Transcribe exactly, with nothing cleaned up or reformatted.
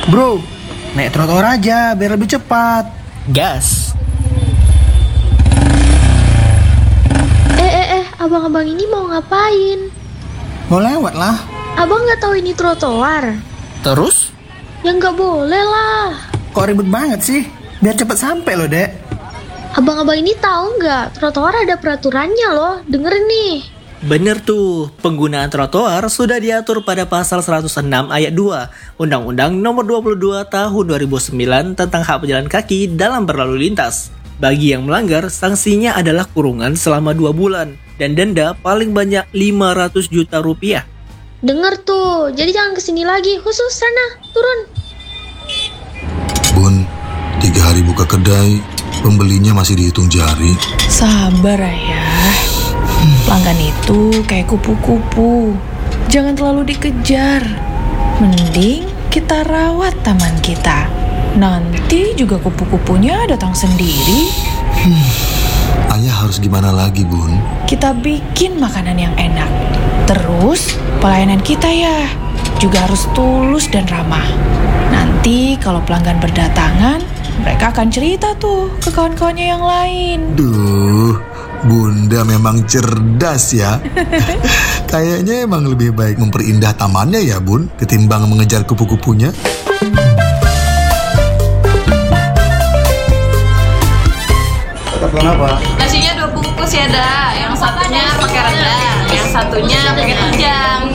Bro, naik trotoar aja biar lebih cepat. Gas. Eh eh eh, abang-abang ini mau ngapain? Mau lewat lah. Abang nggak tahu ini trotoar? Terus? Ya nggak boleh lah. Kok ribet banget sih? Biar cepet sampai loh, Dek. Abang-abang ini tahu nggak? Trotoar ada peraturannya loh. Dengerin nih. Bener tuh, penggunaan trotoar sudah diatur pada pasal seratus enam ayat dua Undang-Undang Nomor dua puluh dua Tahun dua ribu sembilan tentang hak pejalan kaki dalam berlalu lintas. Bagi yang melanggar, sanksinya adalah kurungan selama dua bulan dan denda paling banyak lima ratus juta rupiah. Denger tuh, jadi jangan kesini lagi. Khusus sana, turun. Bun, tiga hari buka kedai, pembelinya masih dihitung jari. Sabar ayah. Pelanggan itu kayak kupu-kupu. Jangan terlalu dikejar. Mending kita rawat taman kita. Nanti juga kupu-kupunya datang sendiri. Hmm, ayah harus gimana lagi, Bun? Kita bikin makanan yang enak. Terus pelayanan kita ya juga harus tulus dan ramah. Nanti kalau pelanggan berdatangan, mereka akan cerita tuh ke kawan-kawannya yang lain. Duh, Bunda memang cerdas ya. Kayaknya emang lebih baik memperindah tamannya ya, Bun, ketimbang mengejar kupu-kupunya. Nasinya dua bungkus ya, Da. Yang satunya pakai rendang, yang satunya pakai tunjang.